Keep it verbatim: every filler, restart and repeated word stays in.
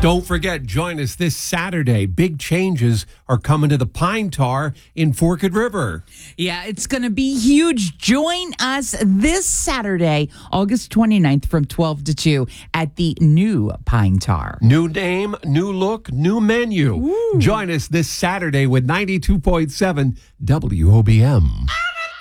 Don't forget, join us this Saturday. Big changes are coming to the Pine Tar in Forked River. Yeah, it's going to be huge. Join us this Saturday, August twenty-ninth from twelve to two at the new Pine Tar. New name, new look, new menu. Ooh. Join us this Saturday with ninety-two point seven W O B M.